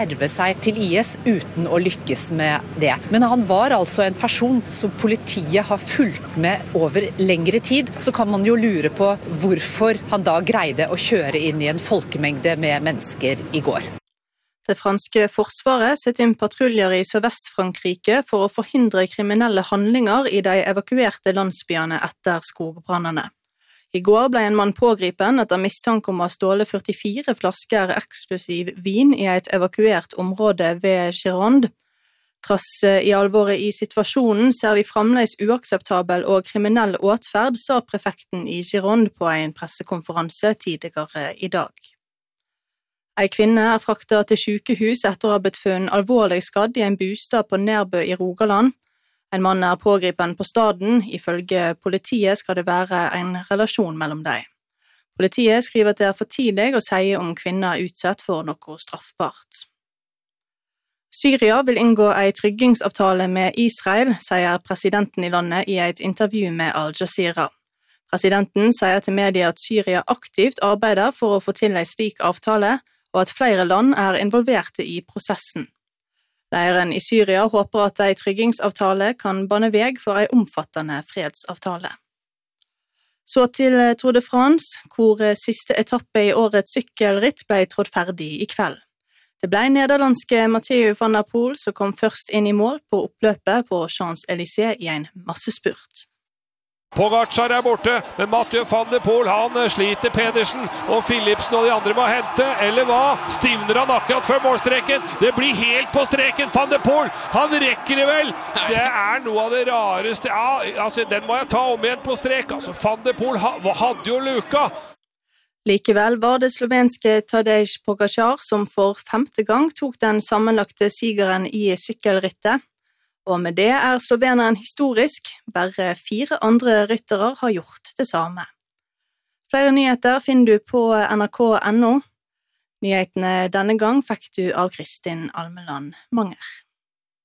erve seg til IS uten å lykkes med det. Men han var altså en person som politiet har fulgt med over lengre tid. Så kan man jo lure på hvorfor han da greide å kjøre inn i en folkemengde med mennesker i går. Det franske forsvaret setter inn patruljer i Sørvest-Frankrike for å forhindre kriminelle handlinger i de evakuerte landsbyene etter skogbrannene. I går ble en mann pågripen etter mistanke om å ha stjålet 44 flasker eksklusiv vin i et evakuert område ved Gironde. Trass i alvoret i situasjonen ser vi fremdeles uakseptabel og kriminell åtferd, sa prefekten i Gironde på en pressekonferanse tidligere i dag. En kvinne er fraktet til sykehus etter å ha blitt funnet alvorlig skadd i en bostad på Nærbø i Rogaland. En mann er pågripen på staden. Ifølge politiet skal det være en relasjon mellom dem. Politiet skriver at det er for tidlig å si om kvinnen er utsatt for noe straffbart. Syria vil inngå en tryggingsavtale med Israel, sier presidenten i landet i et intervju med Al Jazeera. Presidenten sier til media at Syria aktivt arbeider for å få til en slik avtale, og at flere land er involverte i prosessen. Leiren i Syria håper at en tryggingsavtale kan bane vei for en omfattende fredsavtale. Så til Tour de France, hvor siste etappe i årets sykkelritt ble trådt ferdig i kveld. Det ble nederlandske Mathieu van der Poel som kom først inn i mål på oppløpet på Champs-Élysées i en massespurt. Pogačar er borte, men Mathieu van der Poel, han sliter Pedersen, og Philipsen og de andre må hente, eller hva? Stivner han akkurat før målstreken? Det blir helt på streken, van der Poel, han rekker det vel! Det er noe av det rareste, ja, altså den må jeg ta om igjen på strek, altså van der Poel hadde jo luka! Likevel var det slovenske Tadej Pogačar som for 5. gang tok den sammenlagte sigeren i sykkelrittet. Og med det er sloveneren historisk, bare 4 andre ryttere har gjort det samme. Flere nyheter finner du på nrk.no. Nyhetene denne gang fikk du av Kristin Almeland Manger.